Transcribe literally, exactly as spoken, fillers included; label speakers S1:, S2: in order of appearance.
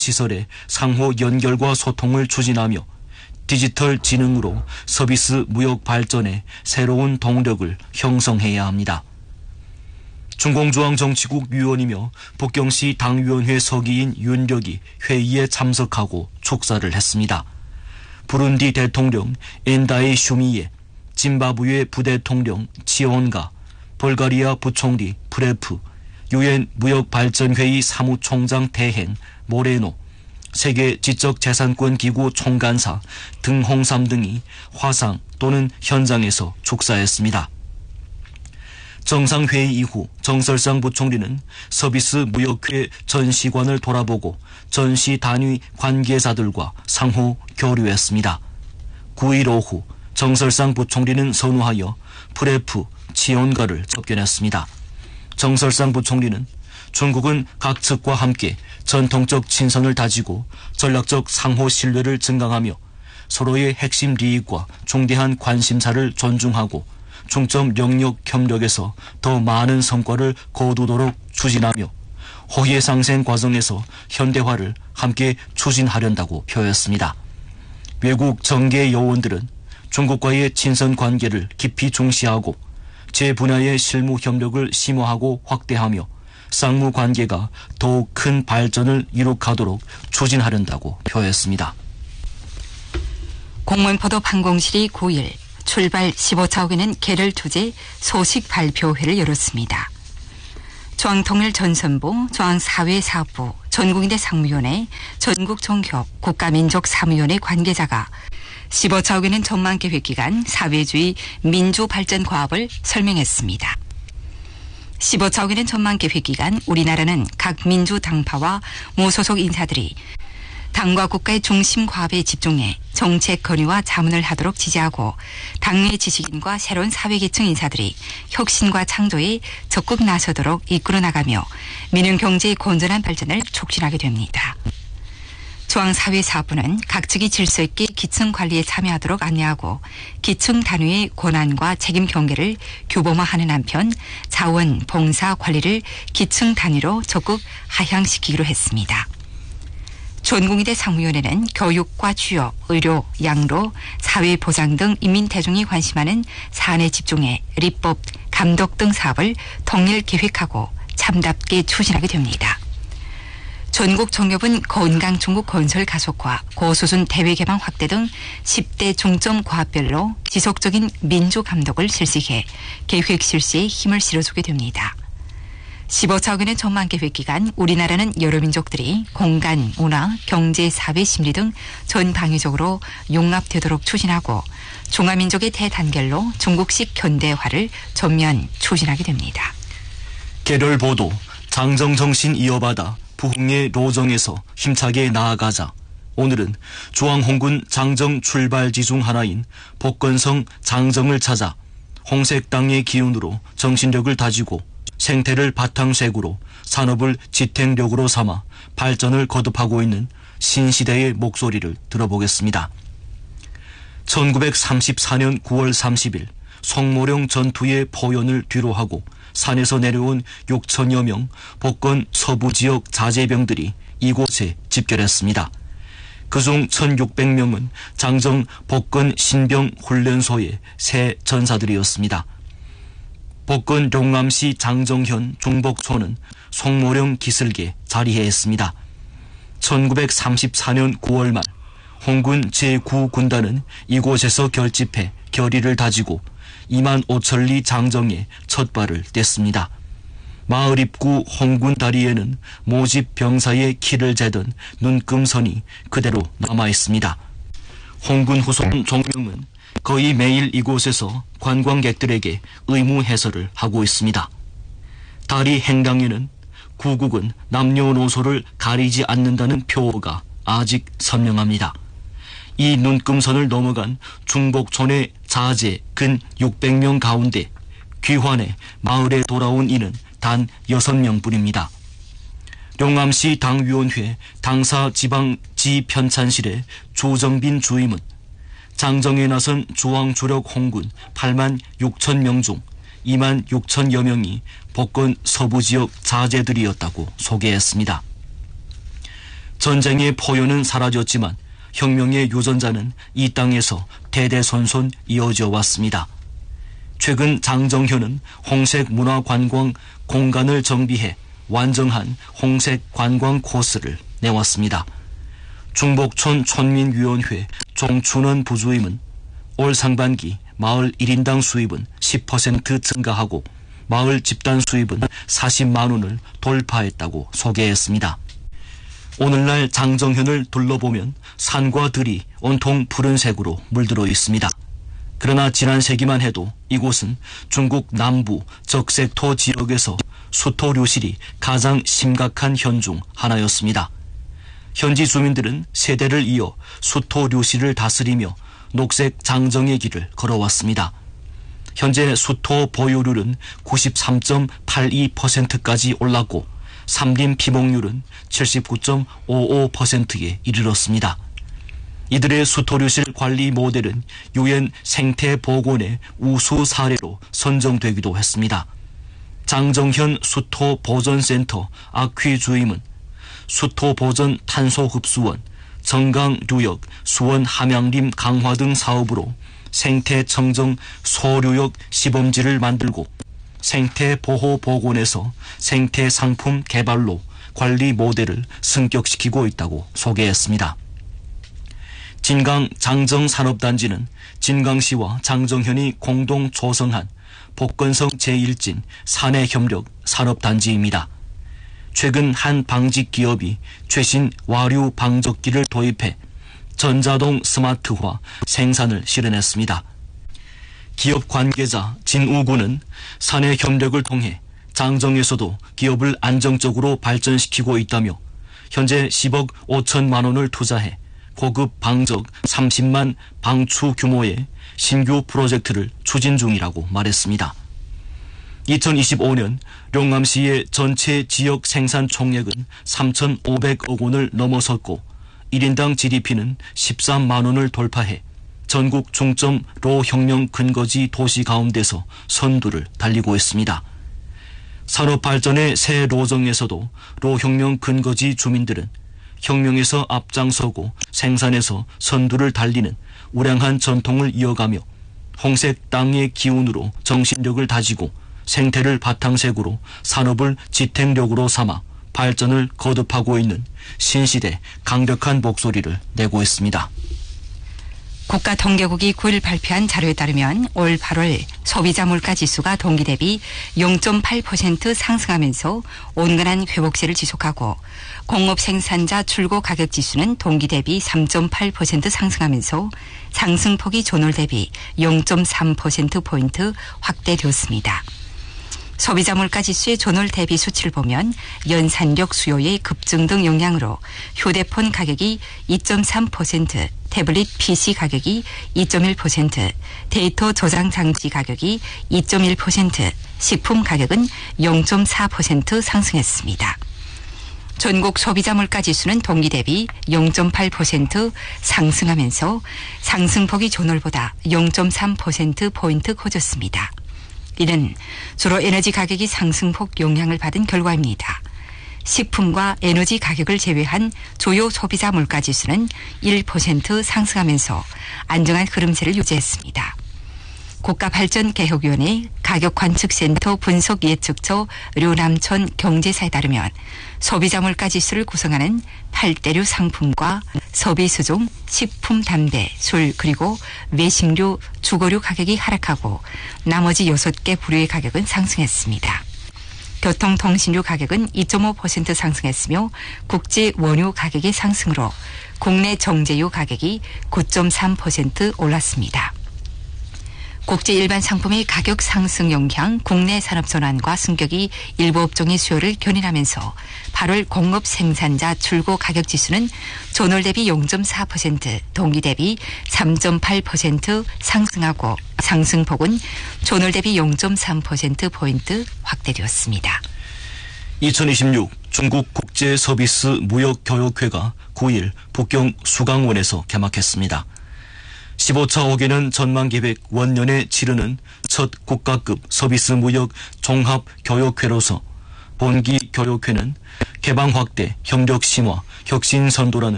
S1: 시설의 상호 연결과 소통을 추진하며 디지털 지능으로 서비스 무역 발전에 새로운 동력을 형성해야 합니다. 중공중앙정치국 위원이며 북경시 당위원회 서기인 윤력이 회의에 참석하고 축사를 했습니다. 부룬디 대통령 엔다이 슈미예, 짐바브웨 부대통령 치온가, 벌가리아 부총리 프레프, 유엔 무역발전회의 사무총장 대행 모레노, 세계 지적재산권 기구 총간사 등홍삼 등이 화상 또는 현장에서 축사했습니다. 정상회의 이후 정설상 부총리는 서비스 무역회 전시관을 돌아보고 전시 단위 관계자들과 상호 교류했습니다. 구 일 오후 정설상 부총리는 선우하여 프레프 치온가를 접견했습니다. 정설상 부총리는 중국은 각 측과 함께 전통적 친선을 다지고 전략적 상호 신뢰를 증강하며 서로의 핵심利益과 중대한 관심사를 존중하고 중점 영역 협력에서 더 많은 성과를 거두도록 추진하며 호혜 상생 과정에서 현대화를 함께 추진하련다고 표했습니다. 외국 정계 요원들은 중국과의 친선 관계를 깊이 중시하고 제 분야의 실무 협력을 심화하고 확대하며 쌍무 관계가 더욱 큰 발전을 이룩하도록 추진하련다고 표했습니다.
S2: 공문포도 방공실이 구 일 출발 십오 차옥에는 개를 투제 소식 발표회를 열었습니다. 중앙통일전선부, 중앙사회사업부, 전국인대 상무위원회, 전국종협, 국가민족사무위원회 관계자가 십오 차옥에는 전망계획 기간 사회주의 민주발전과업을 설명했습니다. 십오 차옥에는 전망계획 기간 우리나라는 각 민주당파와 무소속 인사들이 당과 국가의 중심 과업에 집중해 정책 건의와 자문을 하도록 지지하고 당내 지식인과 새로운 사회계층 인사들이 혁신과 창조에 적극 나서도록 이끌어 나가며 민영경제의 건전한 발전을 촉진하게 됩니다. 중앙사회사업부는 각 측이 질서 있게 기층 관리에 참여하도록 안내하고 기층 단위의 권한과 책임 경계를 규범화하는 한편 자원, 봉사 관리를 기층 단위로 적극 하향시키기로 했습니다. 전국인대 상무위원회는 교육과 취업, 의료, 양로, 사회보장 등 인민대중이 관심하는 사안에 집중해立法, 감독 등 사업을 통일 계획하고 참답게 추진하게 됩니다. 전국종협은 건강중국 건설 가속화, 고수준 대외 개방 확대 등 십 대 중점 과업별로 지속적인 민주감독을 실시해 계획 실시에 힘을 실어주게 됩니다. 십오 차옥에는 전망계획 기간 우리나라는 여러 민족들이 공간, 문화, 경제, 사회, 심리 등 전 방위적으로 융합되도록 추진하고 중화민족의 대단결로 중국식 현대화를 전면 추진하게 됩니다.
S1: 개별 보도, 장정정신 이어받아 부흥의 로정에서 힘차게 나아가자. 오늘은 중앙홍군 장정 출발지 중 하나인 복건성 장정을 찾아 홍색 땅의 기운으로 정신력을 다지고 생태를 바탕쇠구로 산업을 지탱력으로 삼아 발전을 거듭하고 있는 신시대의 목소리를 들어보겠습니다. 천구백삼십사 년 구월 삼십일 송모령 전투의 포연을 뒤로하고 산에서 내려온 육천여 명 복건 서부 지역 자제병들이 이곳에 집결했습니다. 그중 천육백 명은 장정 복건 신병 훈련소의 새 전사들이었습니다. 복건 용암시 장정현 중복초는 송모령 기슭에 자리했습니다. 천구백삼십사 년 구월 말 홍군 제구 군단은 이곳에서 결집해 결의를 다지고 이만 오천리 장정에 첫 발을 뗐습니다. 마을 입구 홍군 다리에는 모집 병사의 키를 재던 눈금선이 그대로 남아있습니다. 홍군 후손 종명은 거의 매일 이곳에서 관광객들에게 의무 해설을 하고 있습니다. 다리 행당에는 구국은 남녀노소를 가리지 않는다는 표어가 아직 선명합니다. 이 눈금선을 넘어간 중복촌의 자제 근 육백 명 가운데 귀환해 마을에 돌아온 이는 단 여섯 명뿐입니다. 용암시 당위원회 당사지방지편찬실의 조정빈 주임은 장정에 나선 중앙주력 홍군 팔만 육천 명 중 이만 육천여 명이 복건 서부지역 자제들이었다고 소개했습니다. 전쟁의 포효는 사라졌지만 혁명의 유전자는 이 땅에서 대대손손 이어져 왔습니다. 최근 장정현은 홍색 문화관광 공간을 정비해 완전한 홍색 관광 코스를 내왔습니다. 중복촌 촌민위원회 종춘원 부주임은 올 상반기 마을 일 인당 수입은 십 퍼센트 증가하고 마을 집단 수입은 사십만 원을 돌파했다고 소개했습니다. 오늘날 장정현을 둘러보면 산과 들이 온통 푸른색으로 물들어 있습니다. 그러나 지난 세기만 해도 이곳은 중국 남부 적색토 지역에서 수토류실이 가장 심각한 현 중 하나였습니다. 현지 주민들은 세대를 이어 수토류실을 다스리며 녹색 장정의 길을 걸어왔습니다. 현재 수토 보유율은 구십삼 점 팔이 퍼센트까지 올랐고 삼림 피복률은 칠십구 점 오오 퍼센트에 이르렀습니다. 이들의 수토류실 관리 모델은 유엔 생태보건의 우수 사례로 선정되기도 했습니다. 장정현 수토보전센터 아퀴 주임은 수토보전 탄소흡수원, 정강류역, 수원 함양림 강화 등 사업으로 생태청정 소류역 시범지를 만들고 생태보호보건에서 생태상품 개발로 관리 모델을 승격시키고 있다고 소개했습니다. 진강 장정산업단지는 진강시와 장정현이 공동 조성한 복건성 제일진 사내협력 산업단지입니다. 최근 한 방직 기업이 최신 와류 방적기를 도입해 전자동 스마트화 생산을 실현했습니다. 기업 관계자 진우군은 사내 협력을 통해 장정에서도 기업을 안정적으로 발전시키고 있다며 현재 십억 오천만 원을 투자해 고급 방적 삼십만 방추 규모의 신규 프로젝트를 추진 중이라고 말했습니다. 이천이십오 년 룡암시의 전체 지역 생산 총액은 삼천오백억 원을 넘어섰고 일 인당 지디피는 십삼만 원을 돌파해 전국 중점 로혁명 근거지 도시 가운데서 선두를 달리고 있습니다. 산업발전의 새 로정에서도 로혁명 근거지 주민들은 혁명에서 앞장서고 생산에서 선두를 달리는 우량한 전통을 이어가며 홍색 땅의 기운으로 정신력을 다지고 생태를 바탕색으로 산업을 지탱력으로 삼아 발전을 거듭하고 있는 신시대 강력한 목소리를 내고 있습니다.
S2: 국가통계국이 구일 발표한 자료에 따르면 올 팔월 소비자 물가지수가 동기 대비 영 점 팔 퍼센트 상승하면서 온건한 회복세를 지속하고 공업 생산자 출고 가격 지수는 동기 대비 삼 점 팔 퍼센트 상승하면서 상승폭이 전월 대비 영 점 삼 퍼센트포인트 확대되었습니다. 소비자 물가지수의 전월 대비 수치를 보면 연산력 수요의 급증 등 영향으로 휴대폰 가격이 이 점 삼 퍼센트, 태블릿 피씨 가격이 이 점 일 퍼센트, 데이터 저장 장치 가격이 이 점 일 퍼센트, 식품 가격은 영 점 사 퍼센트 상승했습니다. 전국 소비자 물가지수는 동기 대비 영 점 팔 퍼센트 상승하면서 상승폭이 전월보다 영 점 삼 퍼센트포인트 커졌습니다. 이는 주로 에너지 가격이 상승폭 영향을 받은 결과입니다. 식품과 에너지 가격을 제외한 주요 소비자 물가지수는 일 퍼센트 상승하면서 안정한 흐름세를 유지했습니다. 국가발전개혁위원회 가격관측센터 분석예측처 류남천 경제사에 따르면 소비자 물가지수를 구성하는 팔 대류 상품과 서비스 중 식품, 담배, 술 그리고 외식류, 주거류 가격이 하락하고 나머지 여섯 개 부류의 가격은 상승했습니다. 교통통신류 가격은 이 점 오 퍼센트 상승했으며 국제 원유 가격의 상승으로 국내 정제유 가격이 구 점 삼 퍼센트 올랐습니다. 국제 일반 상품의 가격 상승 영향, 국내 산업 전환과 승격이 일부 업종의 수요를 견인하면서 팔월 공업 생산자 출고 가격 지수는 전월 대비 영 점 사 퍼센트, 동기 대비 삼 점 팔 퍼센트 상승하고 상승폭은 전월 대비 영 점 삼 퍼센트포인트 확대되었습니다.
S1: 이천이십육 중국 국제서비스 무역교역회가 구일 북경 수강원에서 개막했습니다. 십오 차 오 개년 전망계획 원년에 치르는 첫 국가급 서비스 무역 종합교역회로서 본기 교육회는 개방 확대, 협력 심화, 혁신 선도라는